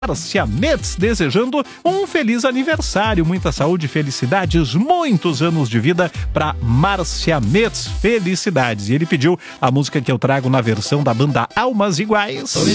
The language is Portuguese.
Márcia Metz, desejando um feliz aniversário, muita saúde, felicidades, muitos anos de vida para Márcia Metz, felicidades. E ele pediu a música que eu trago na versão da banda Almas Iguais.